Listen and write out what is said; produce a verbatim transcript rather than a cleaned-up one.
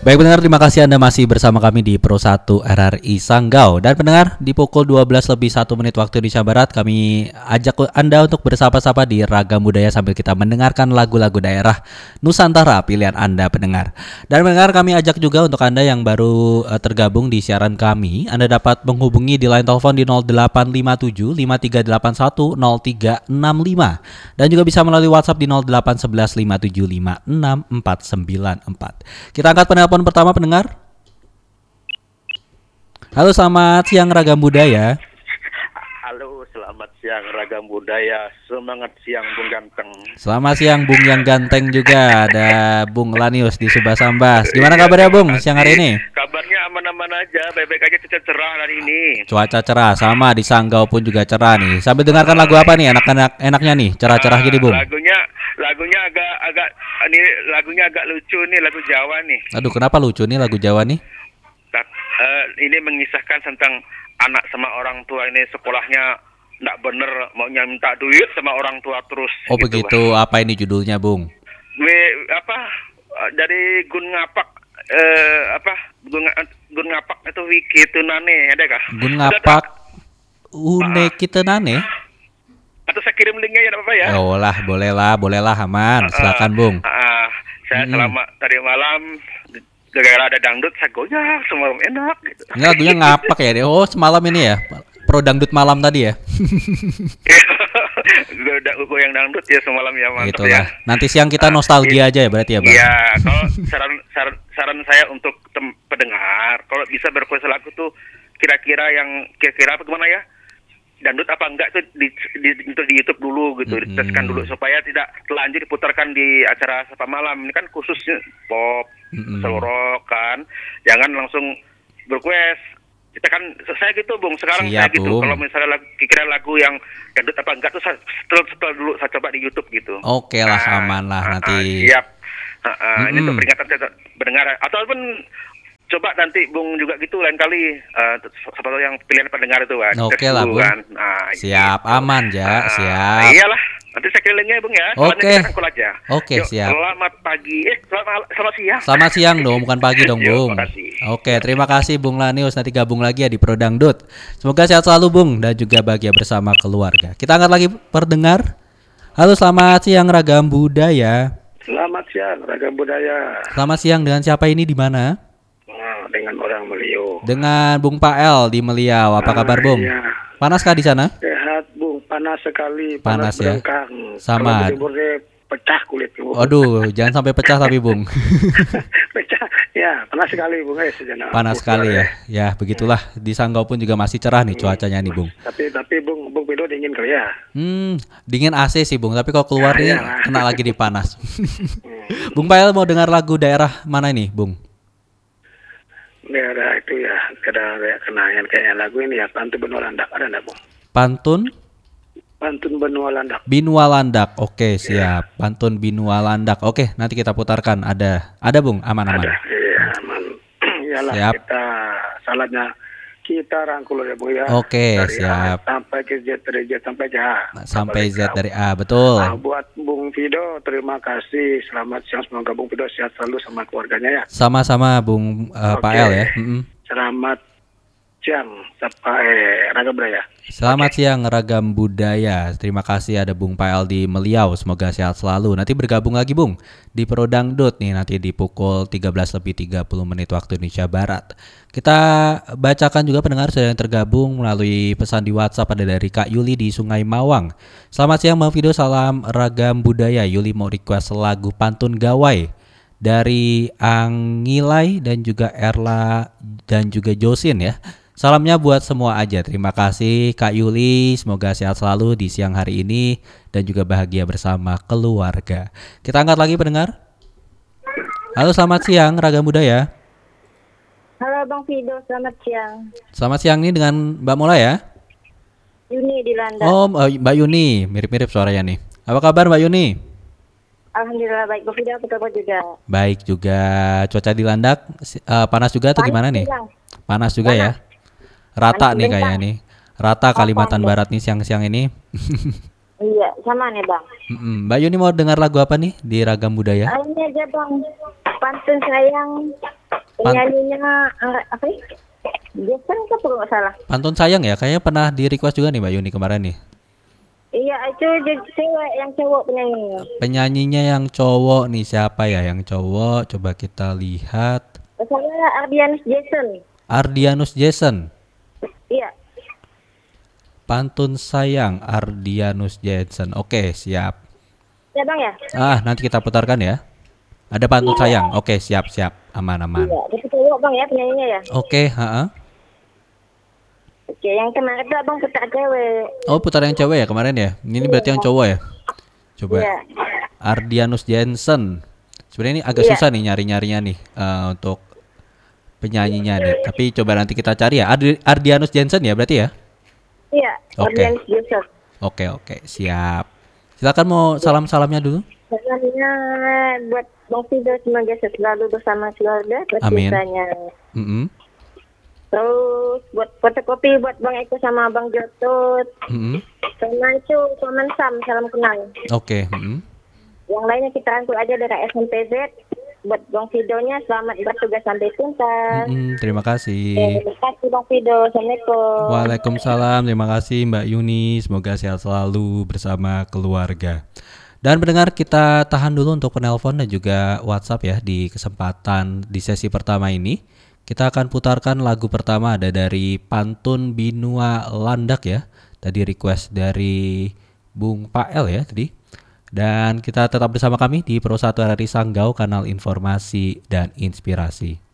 Baik pendengar, terima kasih Anda masih bersama kami di Pro satu R R I Sanggau. Dan pendengar, di pukul dua belas lebih satu menit waktu Indonesia Barat, kami ajak Anda untuk bersapa-sapa di Ragam Budaya sambil kita mendengarkan lagu-lagu daerah Nusantara pilihan Anda pendengar. Dan pendengar, kami ajak juga untuk Anda yang baru uh, tergabung di siaran kami, Anda dapat menghubungi di line telepon di nol delapan lima tujuh lima tiga delapan satu nol tiga enam lima dan juga bisa melalui WhatsApp di nol delapan satu satu lima tujuh lima enam empat sembilan empat. Kita angkat penelpon pertama pendengar. Halo, selamat siang Ragam Budaya. Halo, selamat siang Ragam Budaya. Semangat siang Bung Ganteng. Selamat siang Bung yang ganteng juga. Ada Bung Lanius di Subasambas. Gimana kabarnya Bung siang hari ini? Kabarnya aman-aman aja, baik-baik aja, cuaca cerah hari ini. Cuaca cerah, sama di Sanggau pun juga cerah nih. Sambil dengarkan lagu apa nih enak-enak enaknya nih, cerah-cerah gini Bung. Lagunya lagunya agak agak ini lagunya agak lucu nih, lagu Jawa nih. Aduh, kenapa lucu nih lagu Jawa nih? Uh, ini mengisahkan tentang anak sama orang tua ini sekolahnya nggak bener, maunya minta duit sama orang tua terus. Oh gitu, begitu, Bang. Apa ini judulnya Bung? We, apa dari Gun Ngapak uh, apa Gun, Gun Ngapak itu Wiki Tunane ada kah? Gun Ngapak Une kita nane? Atau saya kirim linknya ya apa ya? Oh lah, boleh lah, boleh lah, aman. Silakan Bung. Uh, uh, saya mm-hmm. selama tadi malam gara-gara ada dangdut saya goyang semalam enak gitu. Ini lagunya ngapak ya? Oh semalam ini ya? Pro dangdut malam tadi ya? Goyang dangdut ya semalam ya, mantap Itulah. ya. Nanti siang kita nostalgia uh, aja ya berarti ya Bang? Iya, kalau saran, saran, saran saya untuk tem- pendengar, kalau bisa berkuasa lagu tuh kira-kira yang kira-kira apa gimana ya? Dangdut apa enggak itu di, di, untuk di YouTube dulu gitu, mm-hmm. diteskan dulu supaya tidak telanjur diputarkan di acara Sapa Malam. Ini kan khususnya pop, mm-hmm. rock kan, jangan langsung berquest. Kita kan saya gitu Bung, sekarang Siap, saya gitu. Bung. Kalau misalnya lagu, kira lagu yang dangdut apa enggak tuh saya setel setel dulu, saya coba di YouTube gitu. Oke lah, nah, aman lah uh, nanti. Uh, siap. Uh, uh, mm-hmm. Ini untuk peringatan saya pendengar. Ataupun coba nanti Bung juga gitu lain kali uh, seperti yang pilihan pendengar itu kan. Oke lah Bung. Kan. Nah, siap, gitu. Aman ya, uh, siap. Iyalah, nanti saya kirim linknya Bung ya. Oke. Aja. Oke, Yuk, siap. Selamat pagi, eh selamat, selamat siang. Selamat siang dong, bukan pagi dong Bung. Yuk, makasih. Oke, terima kasih Bung Lanius. Nanti gabung lagi ya di Pro Dangdut. Semoga sehat selalu Bung dan juga bahagia bersama keluarga. Kita angkat lagi pendengar. Halo, selamat siang Ragam Budaya. Selamat siang Ragam Budaya. Selamat siang, dengan siapa ini di mana? Dengan orang Meliau. Dengan Bung Pael di Meliau. Apa ah, kabar Bung? Iya. Panas kah di sana? Sehat Bung, panas sekali. Panas, panas ya. Sama. Pecah kulit. Waduh, jangan sampai pecah tapi Bung. Pecah, ya panas sekali Bung. Eh, panas sekali ya. Ya begitulah, di Sanggau pun juga masih cerah nih cuacanya nih Bung. Tapi tapi Bung, Bung Pido dingin kali ya. Hmm, dingin A C sih Bung. Tapi kalau keluar ya, nih ya. kena lagi di panas. Bung Pael mau dengar lagu daerah mana ini Bung? Daerah itu ya, ada kenangan kayaknya lagu ini ya, Pantun Benua Landak, ada enggak Bung? Pantun? Pantun Benua Landak. Binua Landak, oke siap. Ya. Pantun Binua Landak, oke nanti kita putarkan. Ada, ada Bung, aman-aman. Ada, iya aman. Iyalah siap. Kita salatnya kita rangkul ya Bung ya. Oke, dari siap. A sampai ke Z, dari Z sampai Z. Sampai Z dari A, betul. Nah, buat Bung Fido, terima kasih. Selamat siang, semoga Bung Fido sehat selalu sama keluarganya ya. Sama-sama Bung uh, Pael ya. Mm-hmm. Selamat siang, Sapa eh Ragam Budaya. Selamat okay. siang Ragam Budaya. Terima kasih ada Bung Pael di Meliau. Semoga sehat selalu. Nanti bergabung lagi Bung di Pro Dangdut nih nanti di pukul tiga belas lebih tiga puluh menit waktu Indonesia Barat. Kita bacakan juga pendengar yang tergabung melalui pesan di WhatsApp. Ada dari Kak Yuli di Sungai Mawang. Selamat siang Bang Fido, salam Ragam Budaya. Yuli mau request lagu Pantun Gawai dari Angilai dan juga Erla dan juga Josin ya. Salamnya buat semua aja. Terima kasih Kak Yuli. Semoga sehat selalu di siang hari ini dan juga bahagia bersama keluarga. Kita angkat lagi pendengar. Halo, selamat siang Ragam Budaya. Halo Bang Fido, selamat siang. Selamat siang nih dengan Mbak Mola ya. Yuni di Landak. Oh, Mbak Yuni, mirip-mirip suaranya nih. Apa kabar Mbak Yuni? Alhamdulillah baik. Bang Fido, apa kabar juga? Baik juga. Cuaca di Landak uh, panas juga atau panas gimana nih? Siang. Panas juga panas. Ya. Rata nih kayaknya nih. Rata Kalimantan Rata, Barat nih siang-siang ini. Iya, sama nih Bang. Mm-mm. Mbak Yuni mau dengar lagu apa nih di Ragam Budaya? Ini aja Bang, Pantun Sayang Penyanyinya uh, apa ya? Jason itu kalau nggak salah. Pantun sayang ya, kayaknya pernah di request juga nih Mbak Yuni kemarin nih. Iya, itu je- cewek yang cowok penyanyi. Penyanyinya yang cowok nih siapa ya? Yang cowok coba kita lihat. Saya Ardianus Jason. Ardianus Jason. Iya. Pantun sayang Ardianus Jason. Oke, siap. Ya bang ya. Ah, nanti kita putarkan ya. Ada pantun sayang. Oke, siap, siap. Aman, aman. Iya, itu cowok bang ya penyanyinya ya. Oke, ha. Oke, yang kemarin tuh abang putar cewek. Oh, putar yang cewek ya kemarin ya? Ini berarti yang cowok ya? Coba. Iya. Ardianus Jensen. Sebenarnya ini agak Iya. susah nih nyari-nyarinya nih eh, untuk penyanyinya nih. Tapi coba nanti kita cari ya. Ardi- Ardianus Jensen ya berarti ya? Iya. Oke. Ardianus Jason. Oke, oke, siap. Silakan mau salam-salamnya dulu. Salamnya buat Bang Fido, semoga selalu bersama keluarga. Buat Amin. cintanya. Mm-mm. Terus buat fotokopi buat Bang Eko sama Bang Jotut. Mm-mm. Sama itu Paman Sam, salam kenal. Oke. Mm-mm. Yang lainnya kita rangkul aja dari S M P Z. Buat Bang Fidonya selamat bertugas sampai tuntas. Mm-mm, terima kasih. Terima kasih Bang Fido. Assalamualaikum. Waalaikumsalam, terima kasih Mbak Yuni. Semoga sehat selalu bersama keluarga. Dan pendengar, kita tahan dulu untuk penelpon dan juga WhatsApp ya di kesempatan di sesi pertama ini. Kita akan putarkan lagu pertama ada dari Pantun Binua Landak ya. Tadi request dari Bung Pael ya tadi. Dan kita tetap bersama kami di Pro satu R R I Sanggau, kanal informasi dan inspirasi.